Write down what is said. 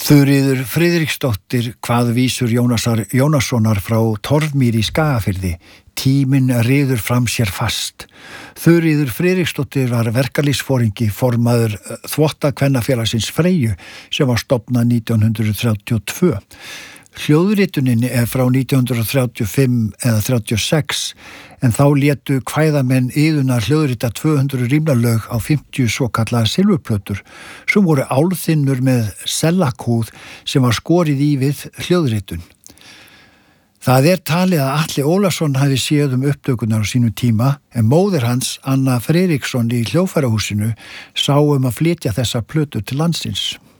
Þuríður Friðriksdóttir kvað vísur Jónasar Jónassonar frá Torfmýri í Skagafirði. Tíminn ryður fram sér fast. Þuríður Friðriksdóttir var verkalýðsforingi, formaður þvottakvennafélagsins Freyju sem var stofnað 1932. Hljóðritunin er frá 1935 eða 36 en þá létu kvæðamenn Iðunnar hljóðrita 200 rímnalög á 50 svokallaðar silfurplötur sem voru álþynnur með sellakúð sem var skorið í við hljóðritun. Það er talið að Atli Ólafsson hafi séð upptökunar á sínum tíma en móðir hans, Anna Friðriksson í hljóðfærahúsinu, sá að flytja þessa plötur til landsins.